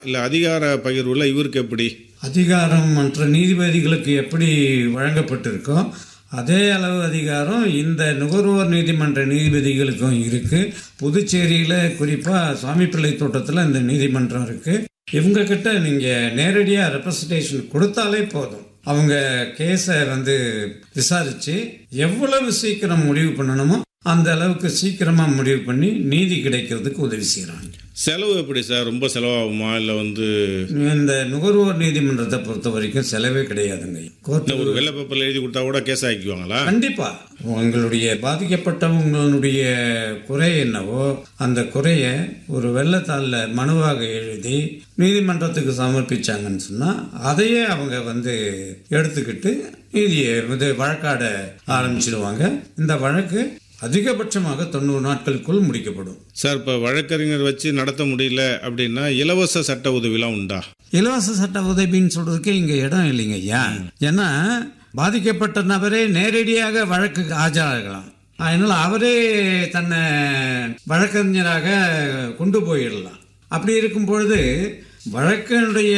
இல்லை அதிகார பகிர்வுல இவருக்கு எப்படி? அதிகாரம் மற்ற நீதிபதிகளுக்கு எப்படி வழங்கப்பட்டிருக்கோ அதே அளவு அதிகாரம் இந்த நுகர்வோர் நீதிமன்ற நீதிபதிகளுக்கும் இருக்கு. புதுச்சேரியில் குறிப்பாக சுவாமிப்பிள்ளை தோட்டத்தில் இந்த நீதிமன்றம் இருக்கு. இவங்க கிட்ட நீங்க நேரடியா ரெப்ரசன்டேஷன் கொடுத்தாலே போதும். அவங்க கேஸை விசாரிச்சு எவ்வளவு சீக்கிரம் முடிவு பண்ணணுமோ அந்த அளவுக்கு சீக்கிரமா முடிவு பண்ணி நீதி கிடைக்கிறதுக்கு உதவி செய்யறாங்க. செலவு எப்படி சார்? ரொம்ப செலவாகுமா? இல்லை இந்த நுகர்வோர் நீதிமன்றத்தை பொறுத்த வரைக்கும் செலவே கிடையாதுங்க. கோர்ட்ல ஒரு வெள்ளை பேப்பர்ல எழுதி கொடுத்தா கூட கேஸ் ஆக்கிக்குவாங்களா? கண்டிப்பா. உங்களுடைய பாதிக்கப்பட்டவங்களுடைய குறை என்னவோ அந்த குறைய ஒரு வெள்ளத்தாள்ல மனுவாக எழுதி நீதிமன்றத்துக்கு சமர்ப்பிச்சாங்கன்னு சொன்னா அதையே அவங்க எடுத்துக்கிட்டு நீதியை வழக்காட ஆரம்பிச்சிடுவாங்க. இந்த வழக்கு அதிகபட்சமாக 90 நாட்களுக்குள் முடிக்கப்படும். சார், இப்போ வழக்கறிஞர் வச்சு நடத்த முடியல அப்படின்னா இலவச சட்ட உதவிலாம் உண்டா? இலவச சட்ட உதவின்னு சொல்றதுக்கே இங்க இடம் இல்லைங்க ஐயா. ஏன்னா பாதிக்கப்பட்ட நபரே நேரடியாக வழக்குக்கு ஆஜராகலாம். அதனால அவரே தன்னை வழக்கறிஞராக கொண்டு போயிடலாம். அப்படி இருக்கும் பொழுது வழக்கினுடைய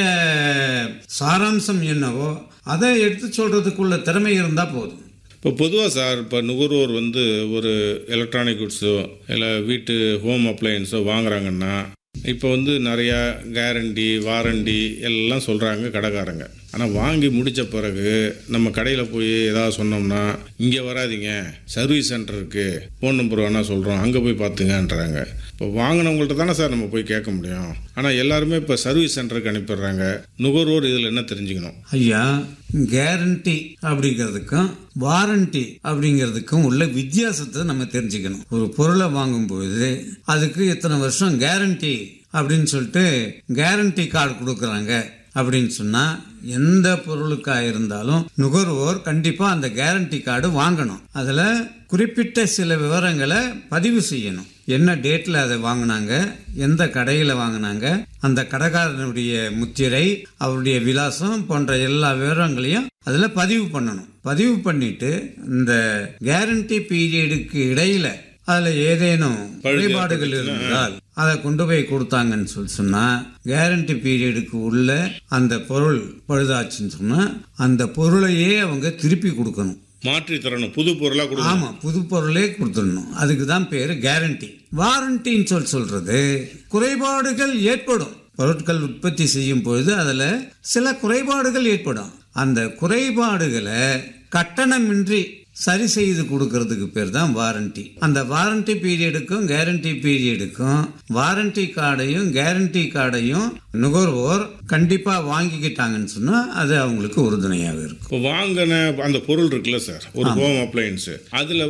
சாராம்சம் என்னவோ அதை எடுத்து சொல்றதுக்குள்ள திறமை இருந்தா போதும். இப்போ பொதுவாக சார், இப்போ நுகர்வோர் ஒரு எலக்ட்ரானிக் குட்ஸோ இல்லை வீட்டு ஹோம் அப்ளையன்ஸோ வாங்குறாங்கன்னா இப்போ நிறையா கேரண்டி வாரண்டி எல்லாம் சொல்கிறாங்க கடைக்காரங்க. ஆனால் வாங்கி முடித்த பிறகு நம்ம கடையில் போய் ஏதாவது சொன்னோம்னா இங்கே வராதிங்க, சர்வீஸ் சென்டர் இருக்குது, ஃபோன் நம்பர் வேணால் சொல்கிறோம், அங்கே போய் பார்த்துங்கன்றாங்க. இப்போ வாங்கினவங்கள்ட்ட தானே சார் நம்ம போய் கேட்க முடியும். ஆனால் எல்லாருமே இப்போ சர்வீஸ் சென்டருக்கு அனுப்பிடுறாங்க. நுகர்வோர் இதில் என்ன தெரிஞ்சுக்கணும்? ஐயா, கேரண்டி அப்படிங்கிறதுக்கும் வாரண்டி அப்படிங்கிறதுக்கும் உள்ள வித்தியாசத்தை நம்ம தெரிஞ்சுக்கணும். ஒரு பொருளை வாங்கும்போது அதுக்கு இத்தனை வருஷம் கேரண்டி அப்படின்னு சொல்லிட்டு கேரண்டி கார்டு கொடுக்குறாங்க அப்படின்னு சொன்னா எந்த பொருளுக்கா இருந்தாலும் நுகர்வோர் கண்டிப்பா அந்த கேரண்டி கார்டு வாங்கணும். அதுல குறிப்பிட்ட சில விவரங்களை பதிவு செய்யணும். என்ன டேட்ல அதை வாங்கினாங்க, எந்த கடையில வாங்கினாங்க, அந்த கடைக்காரனுடைய முத்திரை, அவருடைய விலாசம் போன்ற எல்லா விவரங்களையும் அதுல பதிவு பண்ணணும். பதிவு பண்ணிட்டு இந்த கேரண்டி பீரியடுக்கு இடையில அதுல ஏதேனும் குறைபாடுகள் இருந்தால் அதை கொண்டு போய் கொடுத்தாங்கன்னு சொன்னா கேரண்டி பீரியடுக்கு உள்ள அந்த பொருள் பழுதாச்சுன்னு சொன்னா அந்த பொருளையே அவங்க திருப்பி கொடுக்கணும், மாற்றி தரணும், புது பொருளா கொடுக்கணும். ஆமா, புது பொருளே கொடுத்துடணும். அதுக்கு தான் பேரு கேரண்டி. வாரண்டின்னு சொல்றது குறைபாடுகள் ஏற்படும். பொருட்கள் உற்பத்தி செய்யும் பொழுது அதுல சில குறைபாடுகள் ஏற்படும். அந்த குறைபாடுகளை கட்டணமின்றி சரி செய்து கொடுக்கறதுக்கு பேர் தான் வாரண்டி. அந்த வாரண்டி பீரியடுக்கும் கேரண்டி பீரியடுக்கும் வாரண்டி கார்டையும் கேரண்டி கார்டையும் நுகர்வோர் கண்டிப்பா வாங்கிக்கிட்டாங்கன்னு சொன்னா அது அவங்களுக்கு உறுதுணையாக இருக்கும். இப்போ வாங்கின அந்த பொருள் இருக்குல்ல சார், ஒரு ஹோம் அப்ளையன்ஸ், அதுல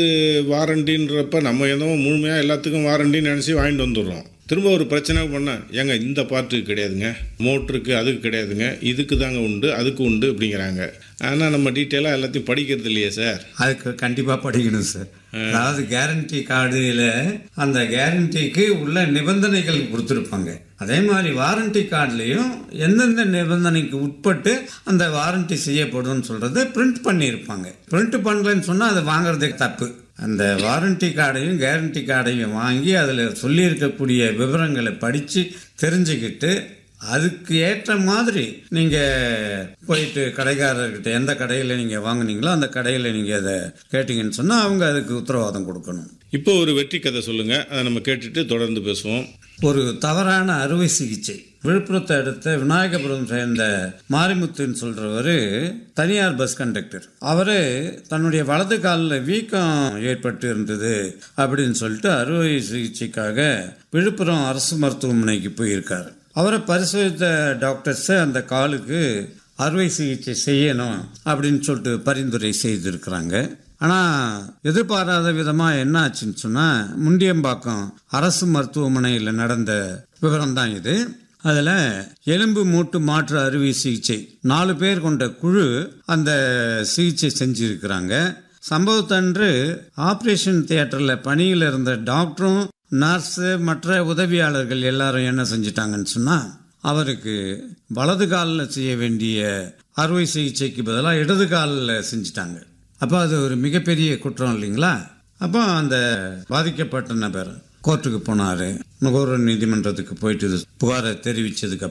வாரண்டின்றப்ப நம்ம ஏதோ முழுமையா எல்லாத்துக்கும் வாரண்டின்னு நினைச்சு வாங்கிட்டு வந்துடுறோம். திரும்ப ஒரு பிரச்சனை பண்ணால் ஏங்க இந்த பார்ட்டுக்கு கிடையாதுங்க, மோட்டருக்கு அதுக்கு கிடையாதுங்க, இதுக்கு தாங்க உண்டு, அதுக்கு உண்டு அப்படிங்கிறாங்க. ஆனால் நம்ம டீட்டெயிலாக எல்லாத்தையும் படிக்கிறது இல்லையே சார். அதுக்கு கண்டிப்பாக படிக்கணும் சார். அதாவது கேரண்டி கார்டில் அந்த கேரண்டிக்கு உள்ள நிபந்தனைகள் கொடுத்துருப்பாங்க. அதே மாதிரி வாரண்டி கார்டுலையும் எந்தெந்த நிபந்தனைக்கு உட்பட்டு அந்த வாரண்டி செய்யப்படும் சொல்றதை பிரிண்ட் பண்ணியிருப்பாங்க. பிரிண்ட் பண்ணலன்னு சொன்னால் அதை வாங்குறதுக்கு தப்பு. அந்த வாரண்டி கார்டையும் கேரண்டி கார்டையும் வாங்கி அதில் சொல்லியிருக்கக்கூடிய விவரங்களை படித்து தெரிஞ்சுக்கிட்டு அதுக்கு ஏற்ற மாதிரி நீங்கள் போயிட்டு கடைக்காரர்கிட்ட எந்த கடையில் நீங்கள் வாங்குனீங்களோ அந்த கடையில் நீங்கள் அதை கேட்டீங்கன்னு சொன்னால் அவங்க அதுக்கு உத்தரவாதம் கொடுக்கணும். இப்போ ஒரு வெற்றி கதை சொல்லுங்க, அதை நம்ம கேட்டுட்டு தொடர்ந்து பேசுவோம். ஒரு தவறான அறுவை சிகிச்சை. விழுப்புரத்தை அடுத்த விநாயகபுரம் சேர்ந்த மாரிமுத்துன்னு சொல்றவர் தனியார் பஸ் கண்டக்டர். அவரு தன்னுடைய வலது காலில் வீக்கம் ஏற்பட்டு இருந்தது அப்படின்னு சொல்லிட்டு அறுவை சிகிச்சைக்காக விழுப்புரம் அரசு மருத்துவமனைக்கு போயிருக்காரு. அவரை பரிசோதித்த டாக்டர்ஸ் அந்த காலுக்கு அறுவை சிகிச்சை செய்யணும் அப்படின்னு சொல்லிட்டு பரிந்துரை செய்திருக்கிறாங்க. ஆனால் எதிர்பாராத விதமாக என்ன ஆச்சுன்னு சொன்னால் முண்டியம்பாக்கம் அரசு மருத்துவமனையில் நடந்த விவரம் தான் இது. அதில் எலும்பு மூட்டு மாற்று அறுவை சிகிச்சை 4 பேர் கொண்ட குழு அந்த சிகிச்சை செஞ்சிருக்கிறாங்க. சம்பவத்தன்று ஆப்ரேஷன் தியேட்டரில் பணியில் இருந்த டாக்டரும் நர்ஸு மற்ற உதவியாளர்கள் எல்லாரும் என்ன செஞ்சிட்டாங்கன்னு சொன்னால் அவருக்கு வலது காலில் செய்ய வேண்டிய அறுவை சிகிச்சைக்கு பதிலாக இடது காலில் செஞ்சிட்டாங்க. அப்போ அது ஒரு மிகப்பெரிய குற்றம் இல்லைங்களா? அப்போ அந்த பாதிக்கப்பட்ட நபர் கோர்ட்டுக்கு போனார். நுகர்வோர் நீதிமன்றத்துக்கு போயிட்டு புகாரை தெரிவித்ததுக்கு